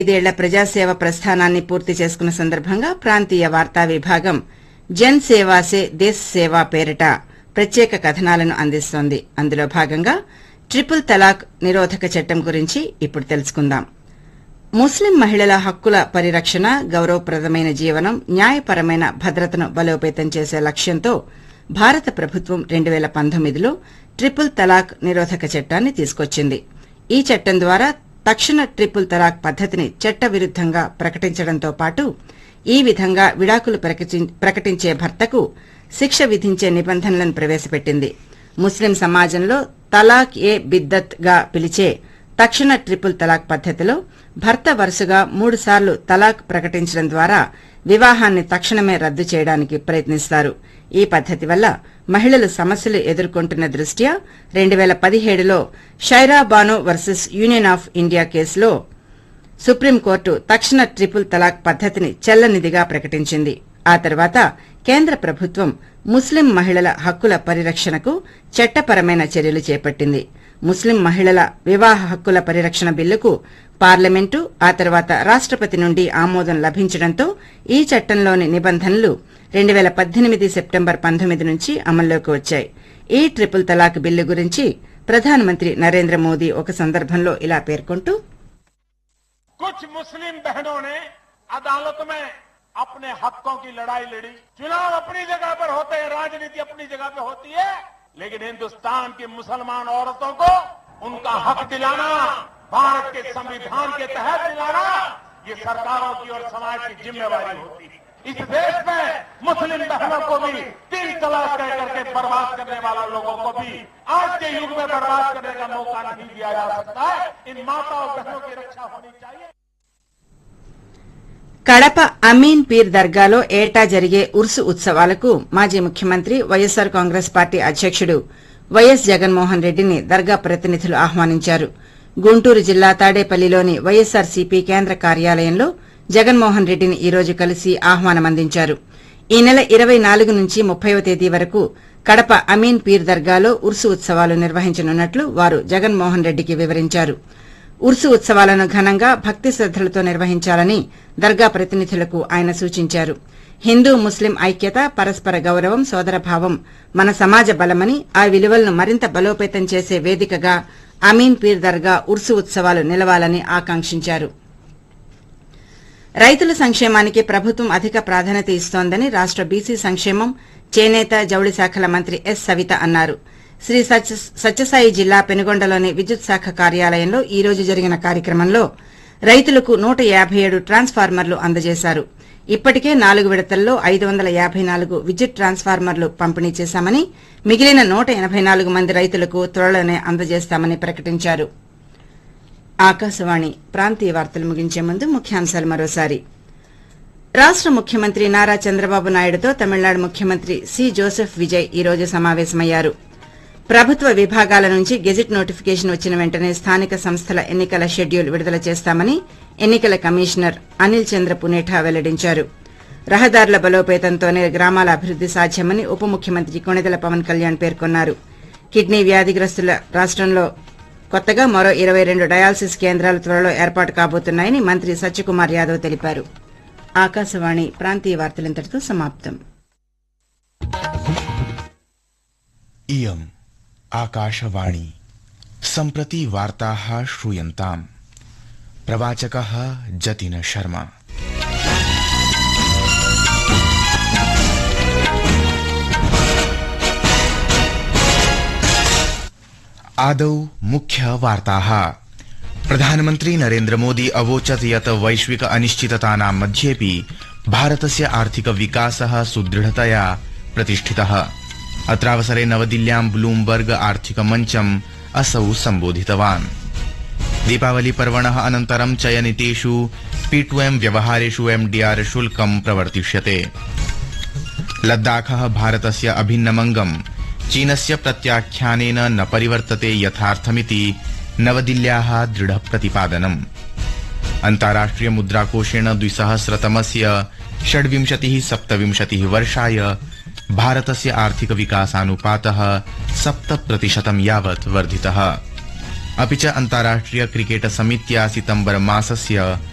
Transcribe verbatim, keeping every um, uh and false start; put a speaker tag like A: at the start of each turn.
A: ఐదేళ్ల ప్రజాసేవ ప్రస్థానాన్ని పూర్తి చేసుకున్న సందర్భంగా ప్రాంతీయ వార్తా విభాగం జన్ సేవా సే దేశ్ సేవా పేరిట ప్రత్యేక కథనాలను అందిస్తోంది. అందులో భాగంగా ట్రిపుల్ తలాక్ నిరోధక చట్టం గురించి ఇప్పుడు తెలుసుకుందాం. ముస్లిం మహిళల హక్కుల పరిరక్షణ, గౌరవప్రదమైన జీవనం, న్యాయపరమైన భద్రతను బలోపేతం చేసే లక్ష్యంతో భారత ప్రభుత్వం రెండు పేల పంతొమ్మిదిలో ట్రిపుల్ తలాక్ నిరోధక చట్టాన్ని తీసుకొచ్చింది. ఈ చట్టం ద్వారా తక్షణ ట్రిపుల్ తలాక్ పద్దతిని చట్టవిరుద్దంగా ప్రకటించడంతో పాటు ఈ విధంగా విడాకులు ప్రకటించే భర్తకు శిక్ష విధించే నిబంధనలను ప్రవేశపెట్టింది. ముస్లిం సమాజంలో తలాక్ ఏ బిద్దత్ గా పిలిచే తక్షణ ట్రిపుల్ తలాక్ పద్దతిలో భర్త వరుసగా మూడుసార్లు తలాక్ ప్రకటించడం ద్వారా వివాహాన్ని తక్షణమే రద్దు చేయడానికి ప్రయత్నిస్తారు. ఈ పద్దతి వల్ల మహిళలు సమస్యలు ఎదుర్కొంటున్న దృష్ట్యా రెండు పేల పదిహేడులో Shayara Bano versus union of India కేసులో సుప్రీంకోర్టు తక్షణ ట్రిపుల్ తలాక్ పద్దతిని చెల్లనిదిగా ప్రకటించింది. ఆ తర్వాత కేంద్ర ప్రభుత్వం ముస్లిం మహిళల హక్కుల పరిరక్షణకు చట్టపరమైన చర్యలు చేపట్టింది. ముస్లిం మహిళల వివాహ హక్కుల పరిరక్షణ బిల్లుకు పార్లమెంటు, ఆ తర్వాత రాష్టపతి నుండి ఆమోదం లభించడంతో ఈ చట్టంలోని నిబంధనలు రెండు పేల పద్దెనిమిది సెప్టెంబర్ పంతొమ్మిది నుంచి అమల్లోకి వచ్చాయి. ఈ ట్రిపుల్ తలాక్ బిల్లు గురించి ప్రధానమంత్రి నరేంద్ర మోదీ ఒక సందర్భంలో ఇలా పేర్కొంటూ,
B: कुछ मुस्लिम बहनों ने अदालत में अपने हकों की लड़ाई लड़ी। चुनाव अपनी जगह पर होते हैं, राजनीति अपनी जगह पे होती है, लेकिन हिंदुस्तान की मुसलमान औरतों को उनका हक दिलाना, भारत के संविधान के तहत दिलाना, ये सरकारों की और समाज की जिम्मेवारी होती है। इस देश में मुस्लिम बहनों को भी तीन तलाक कह करके बर्बाद करने वाले लोगों को भी आज के युग में बर्बाद करने का मौका नहीं दिया जा सकता है। इन माता और बहनों की रक्षा होनी चाहिए।
A: కడప అమీన్ పీర్ దర్గాలో ఏటా జరిగే ఉర్సు ఉత్సవాలకు మాజీ ముఖ్యమంత్రి వైఎస్సార్ కాంగ్రెస్ పార్టీ అధ్యకుడు వైఎస్ జగన్మోహన్ రెడ్డిని దర్గా ప్రతినిధులు ఆహ్వానించారు. గుంటూరు జిల్లా తాడేపల్లిలోని వైఎస్సార్సీపీ కేంద్ర కార్యాలయంలో జగన్మోహన్ రెడ్డిని ఈ రోజు కలిసి ఆహ్వానమందించారు. ఈ నెల ఇరవై నాలుగు నుంచి ముప్పైవ తేదీ వరకు కడప అమీన్ పీర్ దర్గాలో ఉర్సు ఉత్సవాలు నిర్వహించనున్నట్లు వారు జగన్మోహన్ రెడ్డికి వివరించారు. ఉర్సు ఉత్సవాలను ఘనంగా భక్తి శ్రద్దలతో నిర్వహించాలని దర్గా ప్రతినిధులకు ఆయన సూచించారు. హిందూ ముస్లిం ఐక్యత, పరస్పర గౌరవం, సోదరభావం మన సమాజ బలమని, ఆ విలువలను మరింత బలోపేతం చేసే వేదికగా అమీన్ పీర్ దర్గా ఉర్సు ఉత్సవాలు నిలవాలని ఆకాంక్షించారు. రైతుల సంక్షేమానికి ప్రభుత్వం అధిక ప్రాధాన్యత ఇస్తోందని రాష్ట బీసీ సంక్షేమం, చేనేత, జౌళి శాఖల మంత్రి ఎస్ సవిత అన్నారు. శ్రీ సత్యసాయి జిల్లా పెనుగొండలోని విద్యుత్ శాఖ కార్యాలయంలో ఈ రోజు జరిగిన కార్యక్రమంలో రైతులకు నూట యాబై ఏడు ట్రాన్స్ఫార్మర్లు అందజేశారు. ఇప్పటికే నాలుగు విడతల్లో ఐదు వందల యాబై నాలుగు విద్యుత్ ట్రాన్స్ఫార్మర్లు పంపిణీ చేశామని, మిగిలిన నూట ఎనబై నాలుగు మంది రైతులకు త్వరలోనే అందజేస్తామని ప్రకటించారు. ఆకాశవాణి ప్రాంతీయ వార్తలు ముగించే ముందు ముఖ్యాంశాలు మరోసారి. రాష్ట ముఖ్యమంత్రి నారా చంద్రబాబు నాయుడుతో తమిళనాడు ముఖ్యమంత్రి సి జోసెఫ్ విజయ్ ఈ రోజు సమావేశమయ్యారు. ప్రభుత్వ విభాగాల నుంచి గెజిట్ నోటిఫికేషన్ వచ్చిన వెంటనే స్థానిక సంస్థల ఎన్నికల షెడ్యూల్ విడుదల చేస్తామని ఎన్నికల కమిషనర్ అనిల్ చంద్ర పునేఠా వెల్లడించారు. రహదారుల బలోపేతంతోనే గ్రామాల అభివృద్ది సాధ్యమని ఉప ముఖ్యమంత్రి కొణిదెల పవన్ కళ్యాణ్ పేర్కొన్నారు. కిడ్నీ వ్యాధిగ్రస్తుల రాష్టంలో కొత్తగా మరో ఇరవై రెండు డయాలసిస్ కేంద్రాలు త్వరలో ఏర్పాటు కాబోతున్నాయని మంత్రి సత్యకుమార్ యాదవ్ తెలిపారు. ఆకాశవాణి ప్రాంతీయ వార్తలింతటితో సమాప్తం.
C: इयम् आकाशवाणी सम्प्रति वार्ताः श्रूयन्ताम्. प्रवाचकः जतिन शर्मा. आदौ मुख्य वार्ताः. प्रधानमन्त्री नरेन्द्र मोदी अवोचत् यत् वैश्विक अनिश्चिततानां मध्येऽपि भारतस्य आर्थिक विकासः सुदृढतया प्रतिष्ठितः. अत्रावसरे नवदिल्ल्यां ब्लूमबर्ग आर्थिक मञ्चम् असौ सम्बोधितवान्. दीपावली पर्वणः अनन्तरं चयनितेषु पी टू एम् व्यवहारेषु एमडीआर शुल्कं प्रवर्तिष्यते. लद्दाखः भारतस्य अभिन्नमङ्गम् चीनस्य प्रत्याख्यानेन न परिवर्तते यथार्थमिति नवदिल्ल्याः दृढप्रतिपादनम्. अन्ताराष्ट्रिय मुद्राकोषेण द्विसहस्रतमस्य षड्विंशतिः सप्तविंशतिः वर्षाय भारतस्य आर्थिक विकासानुपातः सप्त प्रतिशतं यावत् वर्धितः. अपि च अन्ताराष्ट्रिय क्रिकेट समित्या सितम्बर मासस्य